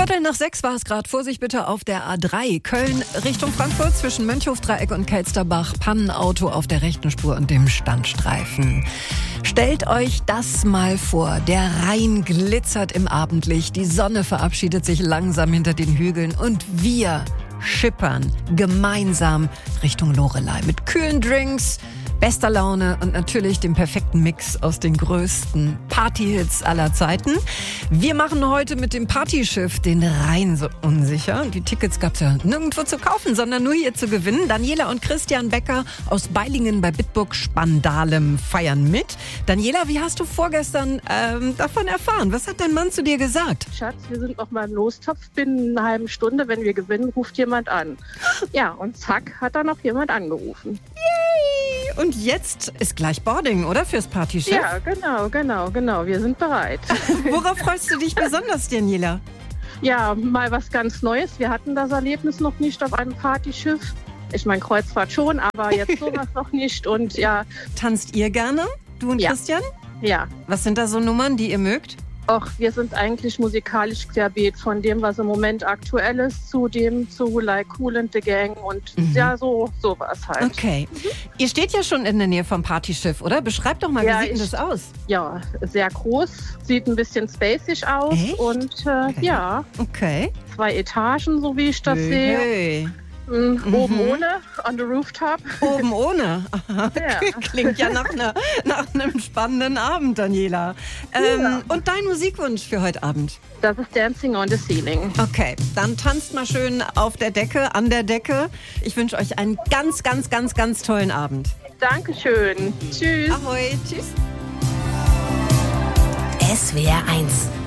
5:15 war es gerade. Vorsicht bitte auf der A3. Köln Richtung Frankfurt zwischen Mönchhofdreieck und Kelsterbach. Pannenauto auf der rechten Spur und dem Standstreifen. Stellt euch das mal vor. Der Rhein glitzert im Abendlicht. Die Sonne verabschiedet sich langsam hinter den Hügeln. Und wir schippern gemeinsam Richtung Loreley. Mit kühlen Drinks, bester Laune und natürlich dem perfekten Mix aus den größten Partyhits aller Zeiten. Wir machen heute mit dem Partyschiff den Rhein so unsicher. Die Tickets gab es ja nirgendwo zu kaufen, sondern nur hier zu gewinnen. Daniela und Christian Becker aus Beilingen bei Bitburg Spandalem feiern mit. Daniela, wie hast du vorgestern davon erfahren? Was hat dein Mann zu dir gesagt? Schatz, wir sind noch mal im Lostopf. Binnen einer halben Stunde, wenn wir gewinnen, ruft jemand an. Ja, und zack, hat da noch jemand angerufen. Yay! Und jetzt ist gleich Boarding, oder? Fürs Partyschiff? Ja, genau. Wir sind bereit. Worauf freust du dich besonders, Daniela? Ja, mal was ganz Neues. Wir hatten das Erlebnis noch nicht auf einem Partyschiff. Ich meine, Kreuzfahrt schon, aber jetzt sowas noch nicht. Und ja. Tanzt ihr gerne? Du und Ja. Christian? Ja. Was sind da so Nummern, die ihr mögt? Och, wir sind eigentlich musikalisch querbeet von dem, was im Moment aktuell ist, zu dem zu Like Cool and the Gang und ja, sowas halt. Okay. Ihr steht ja schon in der Nähe vom Partyschiff, oder? Beschreibt doch mal, Ja, wie sieht denn das aus? Ja, sehr groß, sieht ein bisschen spacig aus. Echt? Und ja, Okay. 2 Etagen, so wie ich das sehe. Hey. Oben ohne, on the rooftop. Oben ohne. Ja. Klingt ja nach einem spannenden Abend, Daniela. Ja. Und dein Musikwunsch für heute Abend? Das ist Dancing on the Ceiling. Okay, dann tanzt mal schön auf der Decke, an der Decke. Ich wünsche euch einen ganz, ganz, ganz, ganz tollen Abend. Dankeschön. Tschüss. Ahoi, tschüss. SWR 1